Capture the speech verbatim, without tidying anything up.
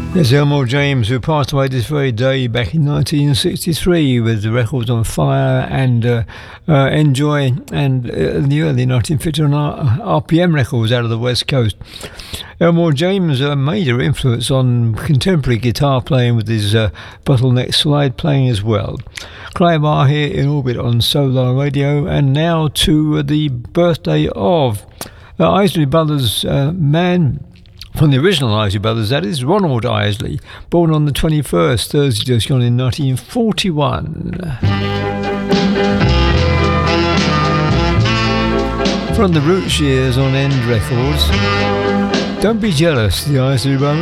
There's Elmore James, who passed away this very day back in nineteen sixty-three with the records on Fire and uh, uh, Enjoy, and uh, in the early nineteen fifties on R P M records out of the West Coast. Elmore James, a major influence on contemporary guitar playing with his uh, bottleneck slide playing as well. Clive R here in orbit on Solar Radio, and now to uh, the birthday of uh, Isley Brothers uh, man. From the original Isley Brothers, that is, Ronald Isley, born on the twenty-first, Thursday just gone in nineteen forty-one. From the Roots years on End Records, Don't Be Jealous, the Isley Brothers.